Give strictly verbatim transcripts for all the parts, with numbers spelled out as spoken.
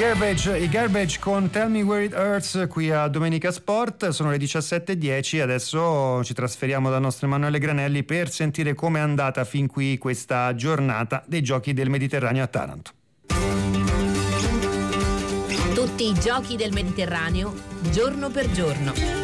Garbage, i Garbage con Tell Me Where It Hurts qui a Domenica Sport. Sono le diciassette e dieci. Adesso ci trasferiamo dal nostro Emanuele Granelli per sentire com'è andata fin qui questa giornata dei Giochi del Mediterraneo a Taranto. Tutti i Giochi del Mediterraneo, giorno per giorno.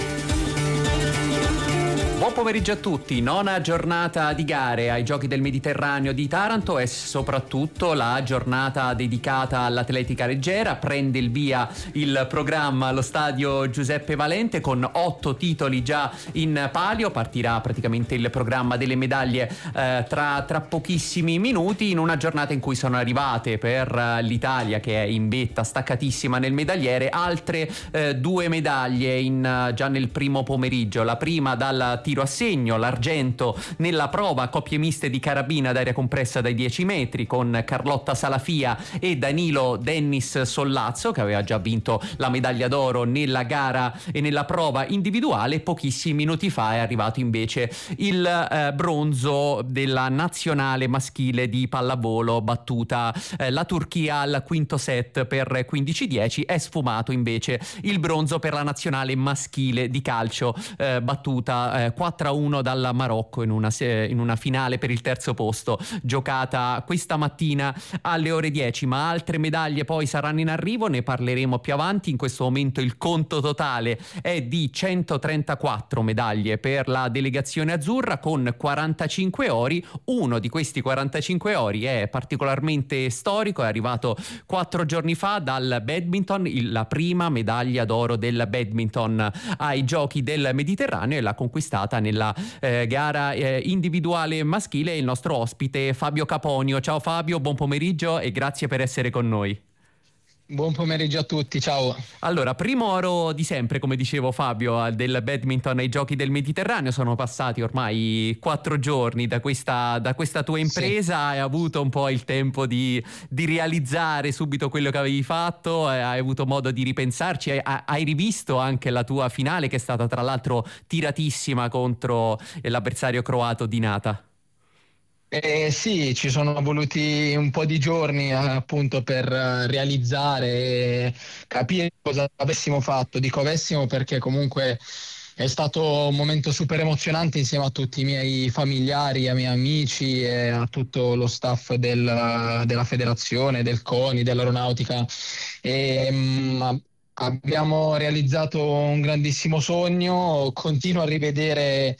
Buon pomeriggio a tutti. Nona giornata di gare ai Giochi del Mediterraneo di Taranto e soprattutto la giornata dedicata all'atletica leggera. Prende il via il programma allo stadio Giuseppe Valente con otto titoli già in palio. Partirà praticamente il programma delle medaglie eh, tra, tra pochissimi minuti, in una giornata in cui sono arrivate per l'Italia, che è in vetta staccatissima nel medagliere, altre eh, due medaglie in, già nel primo pomeriggio. La prima dal tiro a segno, l'argento nella prova coppie miste di carabina d'aria compressa dai dieci metri con Carlotta Salafia e Danilo Dennis Sollazzo, che aveva già vinto la medaglia d'oro nella gara e nella prova individuale. Pochissimi minuti fa è arrivato invece il eh, bronzo della nazionale maschile di pallavolo, battuta eh, la Turchia al quinto set per quindici dieci. È sfumato invece il bronzo per la nazionale maschile di calcio, eh, battuta eh, quattro a uno dal Marocco in una, in una finale per il terzo posto giocata questa mattina alle ore dieci. Ma altre medaglie poi saranno in arrivo, ne parleremo più avanti. In questo momento il conto totale è di centotrentaquattro medaglie per la delegazione azzurra con quarantacinque ori. Uno di questi quarantacinque ori è particolarmente storico, è arrivato quattro giorni fa dal badminton, il, la prima medaglia d'oro del badminton ai Giochi del Mediterraneo, e l'ha conquistata nella eh, gara eh, individuale maschile il nostro ospite Fabio Caponio. Ciao Fabio, buon pomeriggio e grazie per essere con noi. Buon pomeriggio a tutti, ciao. Allora, primo oro di sempre, come dicevo Fabio, del badminton ai Giochi del Mediterraneo. Sono passati ormai quattro giorni da questa, da questa tua impresa. Sì. Hai avuto un po' il tempo di, di realizzare subito quello che avevi fatto, hai avuto modo di ripensarci, hai, hai rivisto anche la tua finale, che è stata tra l'altro tiratissima contro l'avversario croato di Nata. Eh, sì, ci sono voluti un po' di giorni appunto per uh, realizzare e capire cosa avessimo fatto, dico avessimo perché comunque è stato un momento super emozionante insieme a tutti i miei familiari, ai miei amici e a tutto lo staff del, della federazione, del CONI, dell'aeronautica. E, um, abbiamo realizzato un grandissimo sogno, continuo a rivedere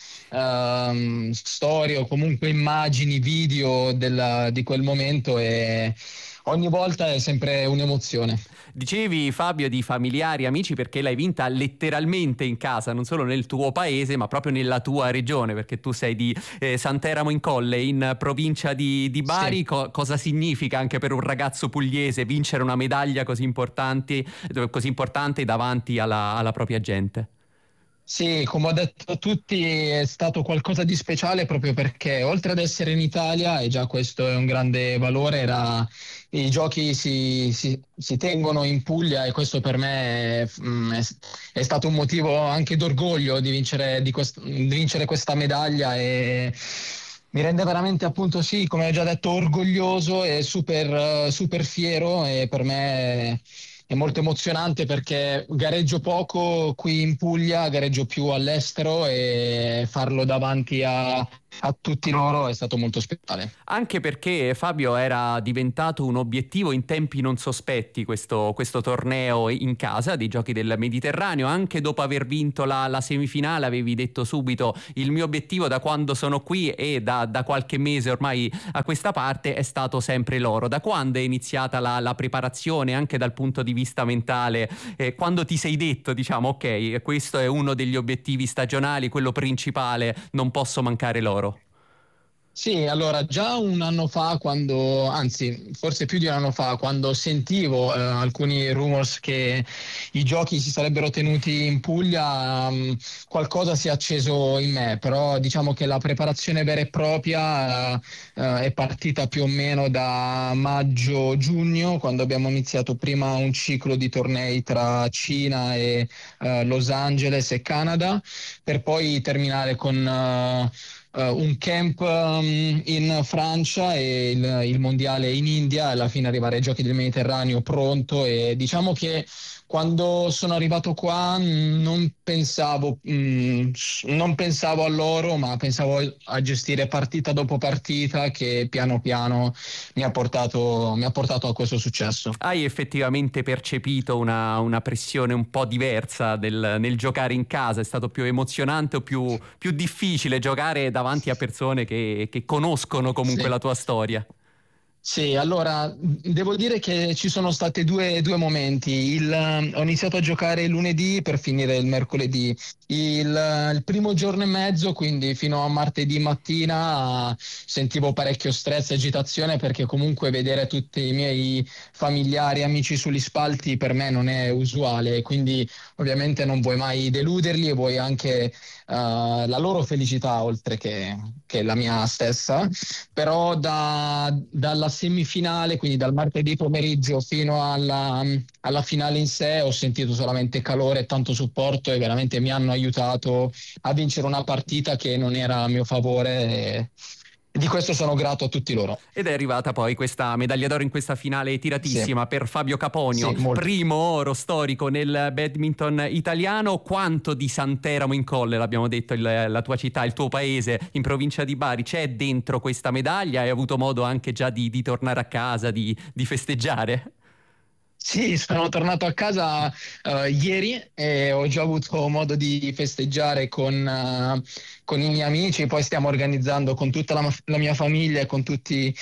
um, storie o comunque immagini, video della, di quel momento, e ogni volta è sempre un'emozione. Dicevi Fabio di familiari, amici, perché l'hai vinta letteralmente in casa, non solo nel tuo paese ma proprio nella tua regione, perché tu sei di eh, Sant'Eramo in Colle, in provincia di, di Bari. Sì. Co- cosa significa anche per un ragazzo pugliese vincere una medaglia così importante, così importante davanti alla, alla propria gente? Sì, come ho detto a tutti, è stato qualcosa di speciale proprio perché oltre ad essere in Italia, e già questo è un grande valore, era, i giochi si, si, si tengono in Puglia, e questo per me è, è, è stato un motivo anche d'orgoglio di vincere, di quest, di vincere questa medaglia, e mi rende veramente, appunto, sì, come ho già detto, orgoglioso e super, super fiero, e per me è molto emozionante perché gareggio poco qui in Puglia, gareggio più all'estero, e farlo davanti a, a tutti loro è stato molto speciale. Anche perché Fabio era diventato un obiettivo in tempi non sospetti questo, questo torneo in casa dei Giochi del Mediterraneo. Anche dopo aver vinto la, la semifinale avevi detto subito: il mio obiettivo da quando sono qui e da, da qualche mese ormai a questa parte è stato sempre l'oro. Da quando è iniziata la, la preparazione anche dal punto di vista mentale, eh, quando ti sei detto, diciamo, ok, questo è uno degli obiettivi stagionali, quello principale, non posso mancare l'oro? Sì, allora già un anno fa, quando, anzi forse più di un anno fa, quando sentivo eh, alcuni rumors che i giochi si sarebbero tenuti in Puglia, um, qualcosa si è acceso in me, però diciamo che la preparazione vera e propria uh, uh, è partita più o meno da maggio-giugno, quando abbiamo iniziato prima un ciclo di tornei tra Cina e uh, Los Angeles e Canada, per poi terminare con... Uh, uh, un camp um, in Francia e il, il mondiale in India, alla fine arrivare ai Giochi del Mediterraneo pronto, e diciamo che quando sono arrivato qua non pensavo, mh, non pensavo a loro, ma pensavo a gestire partita dopo partita, che piano piano mi ha portato, mi ha portato a questo successo. Hai effettivamente percepito una, una pressione un po' diversa del, nel giocare in casa? È stato più emozionante o più, più difficile giocare davanti a persone che, che conoscono comunque Sì. la tua storia? Sì, allora devo dire che ci sono stati due, due momenti. Il, ho iniziato a giocare il lunedì per finire il mercoledì. Il, il primo giorno e mezzo, quindi fino a martedì mattina, sentivo parecchio stress e agitazione, perché comunque vedere tutti i miei familiari e amici sugli spalti per me non è usuale, quindi ovviamente non vuoi mai deluderli e vuoi anche uh, la loro felicità oltre che, che la mia stessa. Però da, dalla semifinale, quindi dal martedì pomeriggio fino alla, alla finale in sé, ho sentito solamente calore e tanto supporto, e veramente mi hanno aiutato a vincere una partita che non era a mio favore, e di questo sono grato a tutti loro. Ed è arrivata poi questa medaglia d'oro in questa finale tiratissima, sì, per Fabio Caponio, sì, primo oro storico nel badminton italiano. Quanto di Santeramo in Colle, l'abbiamo detto, il, la tua città, il tuo paese, in provincia di Bari, c'è dentro questa medaglia? Hai avuto modo anche già di, di tornare a casa, di, di festeggiare? Sì, sono tornato a casa uh, ieri e ho già avuto modo di festeggiare con, uh, con i miei amici. Poi stiamo organizzando con tutta la, la mia famiglia e con tutti,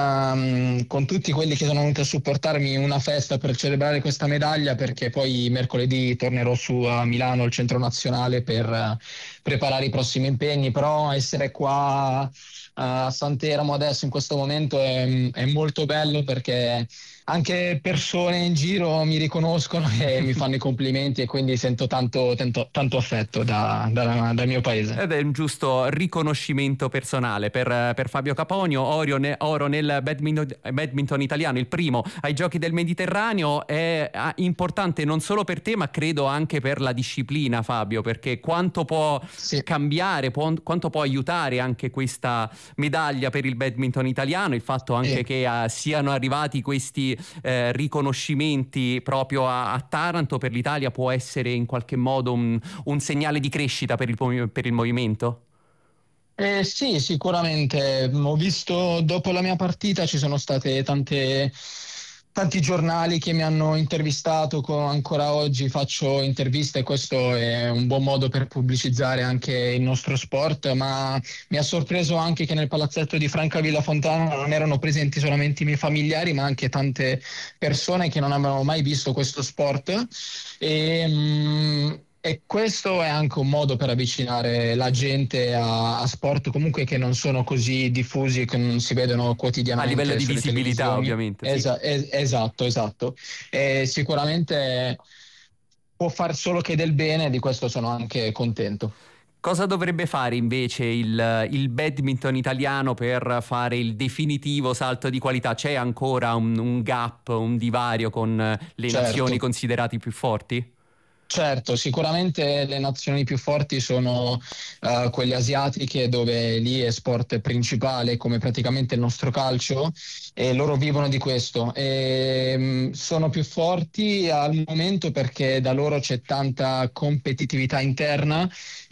um, con tutti quelli che sono venuti a supportarmi una festa per celebrare questa medaglia, perché poi mercoledì tornerò su a Milano, al Centro Nazionale, per uh, preparare i prossimi impegni. Però essere qua a Santeramo adesso in questo momento è, è molto bello, perché anche persone in giro mi riconoscono e mi fanno i complimenti, e quindi sento tanto, tanto, tanto affetto da, da, dal mio paese. Ed è un giusto riconoscimento personale per, per Fabio Caponio. Oro, ne, oro nel badminton, badminton italiano, il primo ai Giochi del Mediterraneo. È importante non solo per te, ma credo anche per la disciplina, Fabio, perché quanto può sì. cambiare, può, quanto può aiutare anche questa medaglia per il badminton italiano, il fatto anche sì. che uh, siano arrivati questi Eh, riconoscimenti proprio a, a Taranto, per l'Italia, può essere in qualche modo un, un segnale di crescita per il, per il movimento? Eh, sì, sicuramente. Ho visto dopo la mia partita ci sono state tante tanti giornali che mi hanno intervistato. Ancora oggi faccio interviste, questo è un buon modo per pubblicizzare anche il nostro sport, ma mi ha sorpreso anche che nel palazzetto di Francavilla Fontana non erano presenti solamente i miei familiari, ma anche tante persone che non avevano mai visto questo sport. E, mh, E questo è anche un modo per avvicinare la gente a, a sport comunque che non sono così diffusi, che non si vedono quotidianamente. A livello di visibilità, ovviamente. Esa- sì. es- esatto, esatto. E sicuramente può far solo che del bene, di questo sono anche contento. Cosa dovrebbe fare invece il, il badminton italiano per fare il definitivo salto di qualità? C'è ancora un, un gap, un divario con le Certo. nazioni considerate più forti? Certo, sicuramente le nazioni più forti sono uh, quelle asiatiche, dove lì è sport principale, come praticamente il nostro calcio, e loro vivono di questo. E, um, sono più forti al momento perché da loro c'è tanta competitività interna,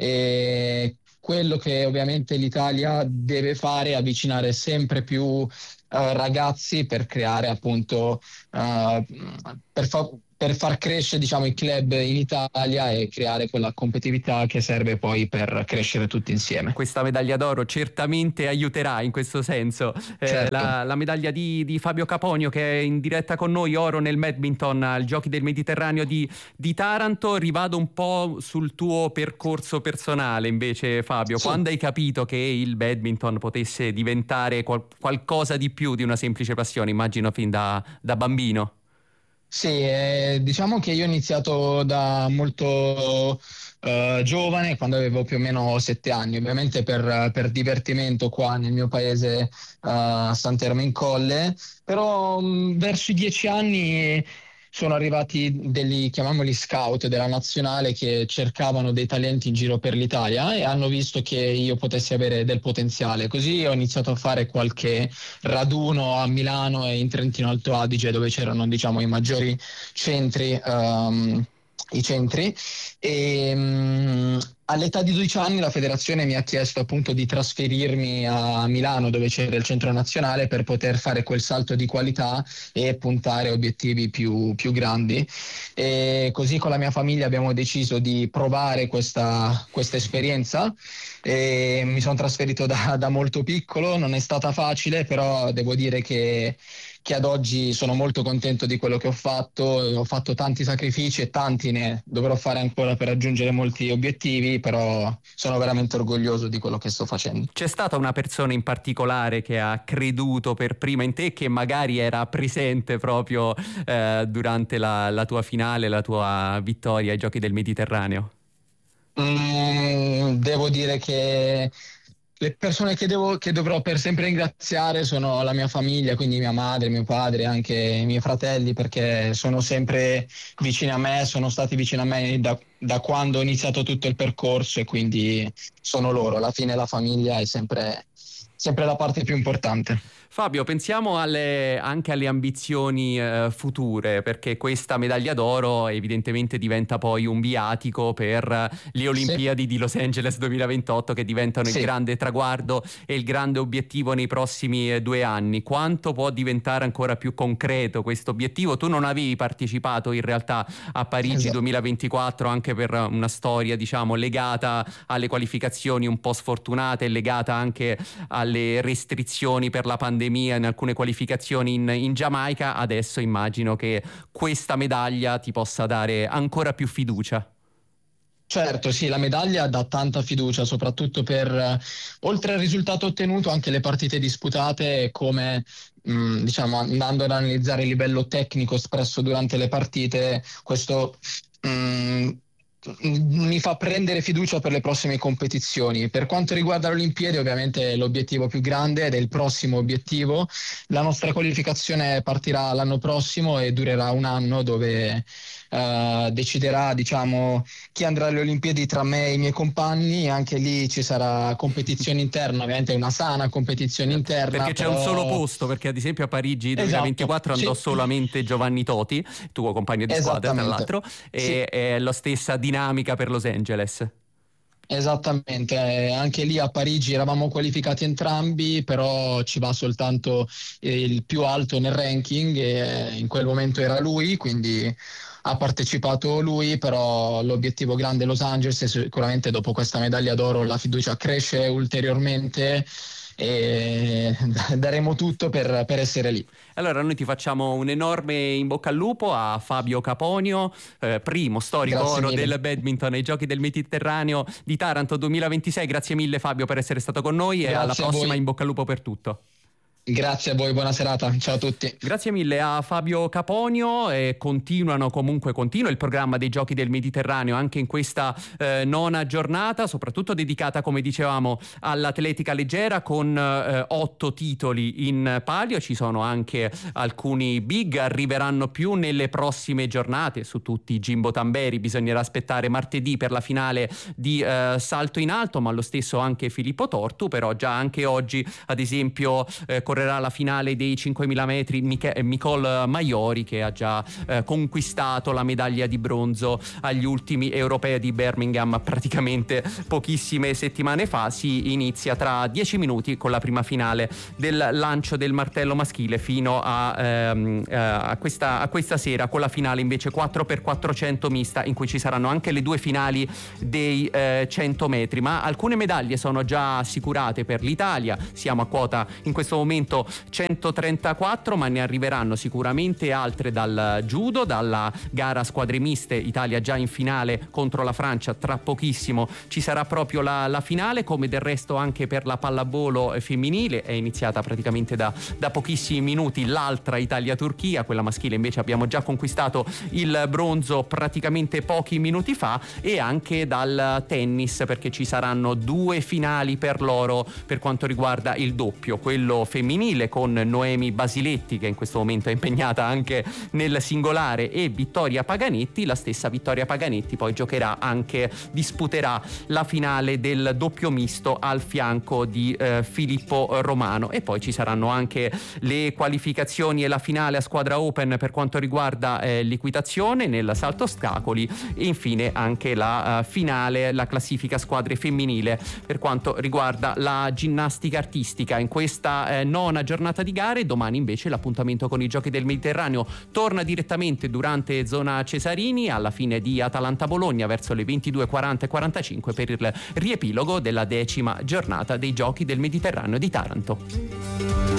e quello che ovviamente l'Italia deve fare è avvicinare sempre più uh, ragazzi per creare appunto uh, per far per far crescere, diciamo, i club in Italia e creare quella competitività che serve poi per crescere tutti insieme. Questa medaglia d'oro certamente aiuterà in questo senso. Eh, certo. la, la medaglia di, di Fabio Caponio, che è in diretta con noi, oro nel badminton ai Giochi del Mediterraneo di, di Taranto. Rivado un po' sul tuo percorso personale invece, Fabio. Sì. Quando hai capito che il badminton potesse diventare qual- qualcosa di più di una semplice passione? Immagino fin da, da bambino. Sì, eh, diciamo che io ho iniziato da molto eh, giovane, quando avevo più o meno sette anni, ovviamente per, per divertimento qua nel mio paese, uh, a Santeramo in Colle, però mh, verso i dieci anni sono arrivati degli, chiamiamoli scout della nazionale, che cercavano dei talenti in giro per l'Italia e hanno visto che io potessi avere del potenziale. Così ho iniziato a fare qualche raduno a Milano e in Trentino Alto Adige, dove c'erano, diciamo, i maggiori centri, um, i centri e um, all'età di dodici anni la federazione mi ha chiesto appunto di trasferirmi a Milano, dove c'era il centro nazionale, per poter fare quel salto di qualità e puntare a obiettivi più, più grandi. E così con la mia famiglia abbiamo deciso di provare questa, questa esperienza e mi sono trasferito da, da molto piccolo. Non è stata facile, però devo dire che che ad oggi sono molto contento di quello che ho fatto. Ho fatto tanti sacrifici e tanti ne dovrò fare ancora per raggiungere molti obiettivi, però sono veramente orgoglioso di quello che sto facendo. C'è stata una persona in particolare che ha creduto per prima in te, che magari era presente proprio eh, durante la, la tua finale, la tua vittoria ai Giochi del Mediterraneo? Mm, devo dire che le persone che, devo, che dovrò per sempre ringraziare sono la mia famiglia, quindi mia madre, mio padre, anche i miei fratelli, perché sono sempre vicini a me, sono stati vicini a me da, da quando ho iniziato tutto il percorso, e quindi sono loro. Alla fine la famiglia è sempre, sempre la parte più importante. Fabio, pensiamo alle, anche alle ambizioni eh, future, perché questa medaglia d'oro evidentemente diventa poi un viatico per le Olimpiadi sì. di Los Angeles duemilaventotto, che diventano sì. il grande traguardo e il grande obiettivo nei prossimi eh, due anni. Quanto può diventare ancora più concreto questo obiettivo? Tu non avevi partecipato in realtà a Parigi esatto. duemilaventiquattro, anche per una storia, diciamo, legata alle qualificazioni un po' sfortunate, legata anche alle restrizioni per la pandemia in alcune qualificazioni in, in Giamaica. Adesso immagino che questa medaglia ti possa dare ancora più fiducia. Certo, sì, la medaglia dà tanta fiducia, soprattutto per, oltre al risultato ottenuto, anche le partite disputate, come mh, diciamo, andando ad analizzare il livello tecnico espresso durante le partite. Questo mh, mi fa prendere fiducia per le prossime competizioni. Per quanto riguarda le Olimpiadi, ovviamente l'obiettivo più grande ed è il prossimo obiettivo. La nostra qualificazione partirà l'anno prossimo e durerà un anno, dove uh, deciderà, diciamo, chi andrà alle Olimpiadi tra me e i miei compagni. Anche lì ci sarà competizione interna, ovviamente una sana competizione interna. Perché però... c'è un solo posto, perché ad esempio a Parigi duemilaventiquattro esatto, andò sì. solamente Giovanni Toti, tuo compagno di squadra tra l'altro, e sì. è la stessa dinamica per Los Angeles. Esattamente, eh, anche lì a Parigi eravamo qualificati entrambi, però ci va soltanto eh, il più alto nel ranking, e in quel momento era lui, quindi ha partecipato lui. Però l'obiettivo grande è Los Angeles, e sicuramente dopo questa medaglia d'oro la fiducia cresce ulteriormente e daremo tutto per, per essere lì. Allora noi ti facciamo un enorme in bocca al lupo a Fabio Caponio, eh, primo storico Grazie oro mille. del badminton ai Giochi del Mediterraneo di Taranto duemilaventisei. Grazie mille Fabio per essere stato con noi. Grazie, e alla prossima, in bocca al lupo per tutto. Grazie a voi, buona serata, ciao a tutti. Grazie mille a Fabio Caponio. E continuano comunque continua il programma dei Giochi del Mediterraneo anche in questa eh, nona giornata, soprattutto dedicata, come dicevamo, all'atletica leggera, con eh, otto titoli in palio. Ci sono anche alcuni big, arriveranno più nelle prossime giornate. Su tutti Jimbo Tamberi bisognerà aspettare martedì per la finale di eh, salto in alto, ma lo stesso anche Filippo Tortu. Però già anche oggi, ad esempio, eh, correrà la finale dei cinquemila metri Mich- Nicole Maiori, che ha già eh, conquistato la medaglia di bronzo agli ultimi europei di Birmingham praticamente pochissime settimane fa. Si inizia tra dieci minuti con la prima finale del lancio del martello maschile, fino a, ehm, a, questa, a questa sera, con la finale invece quattro per quattrocento mista, in cui ci saranno anche le due finali dei eh, cento metri. Ma alcune medaglie sono già assicurate per l'Italia. Siamo a quota in questo momento centotrentaquattro, ma ne arriveranno sicuramente altre dal judo, dalla gara squadre miste. Italia già in finale contro la Francia, tra pochissimo ci sarà proprio la, la finale, come del resto anche per la pallavolo femminile. È iniziata praticamente da, da pochissimi minuti l'altra Italia-Turchia. Quella maschile invece abbiamo già conquistato il bronzo praticamente pochi minuti fa. E anche dal tennis, perché ci saranno due finali per l'oro per quanto riguarda il doppio, quello femminile femminile con Noemi Basiletti, che in questo momento è impegnata anche nel singolare, e Vittoria Paganetti. La stessa Vittoria Paganetti poi giocherà anche, disputerà la finale del doppio misto al fianco di eh, Filippo Romano. E poi ci saranno anche le qualificazioni e la finale a squadra open per quanto riguarda eh, l'equitazione nel salto ostacoli, e infine anche la uh, finale, la classifica squadre femminile per quanto riguarda la ginnastica artistica. In questa eh, nona giornata di gare, domani invece l'appuntamento con i Giochi del Mediterraneo torna direttamente durante Zona Cesarini alla fine di Atalanta-Bologna verso le ventidue e quaranta e quarantacinque per il riepilogo della decima giornata dei Giochi del Mediterraneo di Taranto.